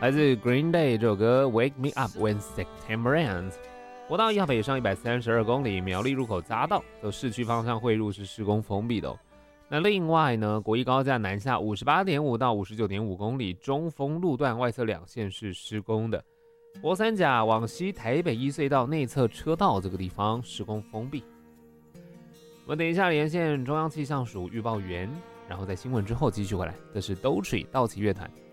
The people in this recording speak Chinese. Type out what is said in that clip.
来自 Green Day 这首歌 Wake Me Up When September Ends。国道1号北上132公里，苗栗入口匝道走市区方向汇入是施工封闭的哦。那另外呢，国一高架南下58.5到59.5公里，中丰路段外侧2线是施工的。国三甲往西台北一隧道内侧车道这个地方施工封闭。我们等一下连线中央气象署预报员，然后在新闻之后继续回来。这是 Dolce 道奇乐团